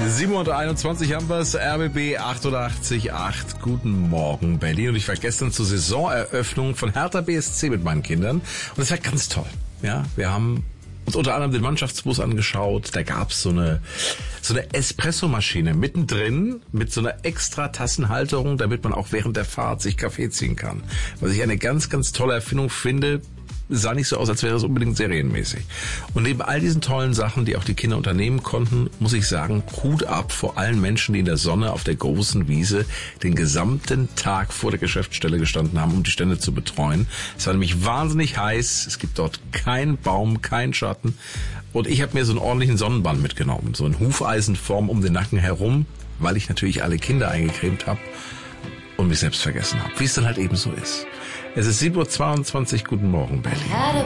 7:21 haben wir es, RBB 88.8. Guten Morgen, Berlin. Und ich war gestern zur Saisoneröffnung von Hertha BSC mit meinen Kindern. Und das war ganz toll. Ja, wir haben uns unter anderem den Mannschaftsbus angeschaut. Da gab's so eine Espressomaschine mittendrin mit so einer extra Tassenhalterung, damit man auch während der Fahrt sich Kaffee ziehen kann. Was ich eine ganz, ganz tolle Erfindung finde. Sah nicht so aus, als wäre es unbedingt serienmäßig. Und neben all diesen tollen Sachen, die auch die Kinder unternehmen konnten, muss ich sagen, Hut ab vor allen Menschen, die in der Sonne auf der großen Wiese den gesamten Tag vor der Geschäftsstelle gestanden haben, um die Stände zu betreuen. Es war nämlich wahnsinnig heiß, es gibt dort keinen Baum, keinen Schatten. Und ich habe mir so einen ordentlichen Sonnenbann mitgenommen, so in Hufeisenform um den Nacken herum, weil ich natürlich alle Kinder eingecremt habe und mich selbst vergessen habe, wie es dann halt eben so ist. Es ist 7:22 Uhr, guten Morgen, Berlin.